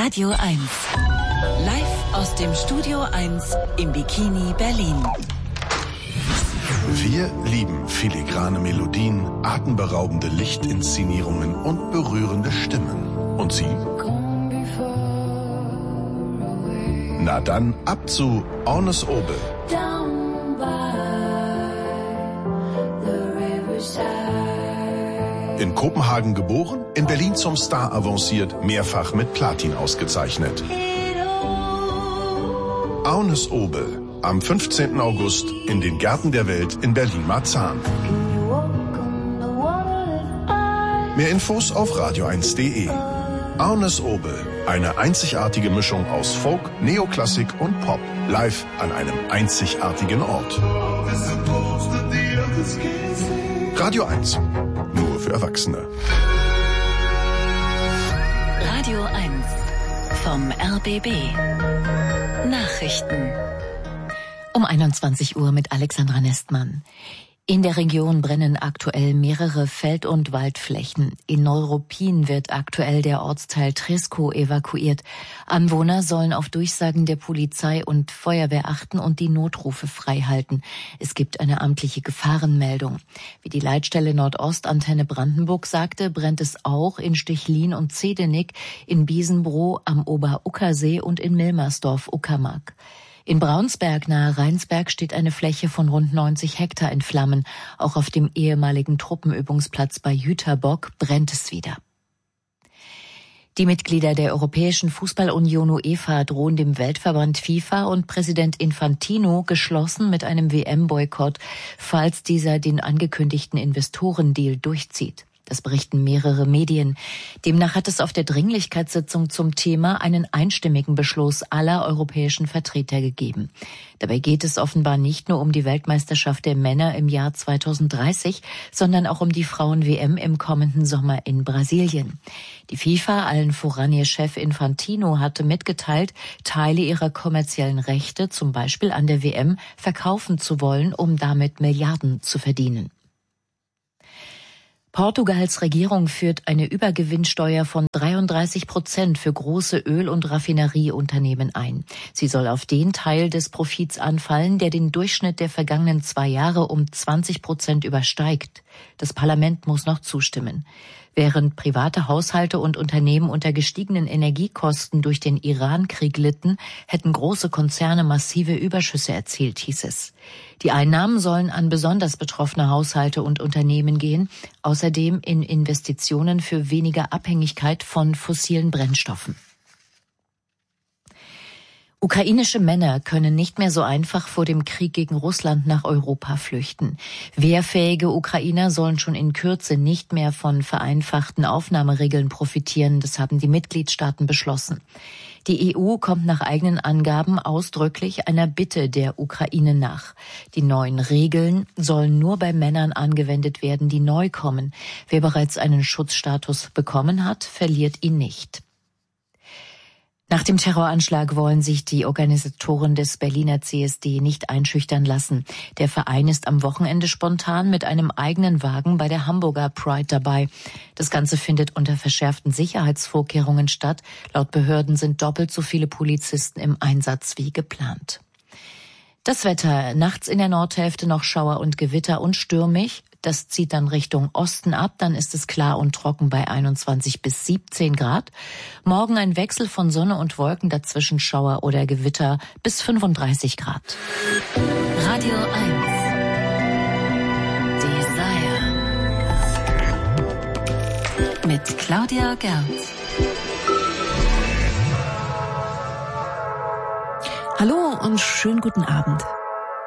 Radio 1. Live aus dem Studio 1 im Bikini Berlin. Wir lieben filigrane Melodien, atemberaubende Lichtinszenierungen und berührende Stimmen. Und Sie? Na dann, ab zu Ornes Obel. In Kopenhagen geboren, in Berlin zum Star avanciert, mehrfach mit Platin ausgezeichnet. Ornes Obel, am 15. August in den Gärten der Welt in Berlin-Marzahn. Mehr Infos auf radio1.de. Ornes Obel, eine einzigartige Mischung aus Folk, Neoklassik und Pop, live an einem einzigartigen Ort. Radio 1, nur für Erwachsene. Radio 1 vom RBB. Nachrichten. Um 21 Uhr mit Alexandra Nestmann. In der Region brennen aktuell mehrere Feld- und Waldflächen. In Neuruppin wird aktuell der Ortsteil Triskow evakuiert. Anwohner sollen auf Durchsagen der Polizei und Feuerwehr achten und die Notrufe freihalten. Es gibt eine amtliche Gefahrenmeldung. Wie die Leitstelle Nordost-Antenne Brandenburg sagte, brennt es auch in Stechlin und Zedenik, in Biesenbroh am Ober-Uckersee und in Milmersdorf-Uckermark. In Braunsberg nahe Rheinsberg steht eine Fläche von rund 90 Hektar in Flammen. Auch auf dem ehemaligen Truppenübungsplatz bei Jüterbock brennt es wieder. Die Mitglieder der Europäischen Fußballunion UEFA drohen dem Weltverband FIFA und Präsident Infantino geschlossen mit einem WM-Boykott, falls dieser den angekündigten Investorendeal durchzieht. Das berichten mehrere Medien. Demnach hat es auf der Dringlichkeitssitzung zum Thema einen einstimmigen Beschluss aller europäischen Vertreter gegeben. Dabei geht es offenbar nicht nur um die Weltmeisterschaft der Männer im Jahr 2030, sondern auch um die Frauen-WM im kommenden Sommer in Brasilien. Die FIFA, allen voran ihr Chef Infantino, hatte mitgeteilt, Teile ihrer kommerziellen Rechte, zum Beispiel an der WM, verkaufen zu wollen, um damit Milliarden zu verdienen. Portugals Regierung führt eine Übergewinnsteuer von 33% für große Öl- und Raffinerieunternehmen ein. Sie soll auf den Teil des Profits anfallen, der den Durchschnitt der vergangenen 2 Jahre um 20% übersteigt. Das Parlament muss noch zustimmen. Während private Haushalte und Unternehmen unter gestiegenen Energiekosten durch den Iran-Krieg litten, hätten große Konzerne massive Überschüsse erzielt, hieß es. Die Einnahmen sollen an besonders betroffene Haushalte und Unternehmen gehen, außerdem in Investitionen für weniger Abhängigkeit von fossilen Brennstoffen. Ukrainische Männer können nicht mehr so einfach vor dem Krieg gegen Russland nach Europa flüchten. Wehrfähige Ukrainer sollen schon in Kürze nicht mehr von vereinfachten Aufnahmeregeln profitieren. Das haben die Mitgliedstaaten beschlossen. Die EU kommt nach eigenen Angaben ausdrücklich einer Bitte der Ukraine nach. Die neuen Regeln sollen nur bei Männern angewendet werden, die neu kommen. Wer bereits einen Schutzstatus bekommen hat, verliert ihn nicht. Nach dem Terroranschlag wollen sich die Organisatoren des Berliner CSD nicht einschüchtern lassen. Der Verein ist am Wochenende spontan mit einem eigenen Wagen bei der Hamburger Pride dabei. Das Ganze findet unter verschärften Sicherheitsvorkehrungen statt. Laut Behörden sind doppelt so viele Polizisten im Einsatz wie geplant. Das Wetter: nachts in der Nordhälfte noch Schauer und Gewitter und stürmig. Das zieht dann Richtung Osten ab, dann ist es klar und trocken bei 21 bis 17 Grad. Morgen ein Wechsel von Sonne und Wolken, dazwischen Schauer oder Gewitter bis 35 Grad. Radio 1 Desire mit Claudia Gerns. Hallo und schönen guten Abend.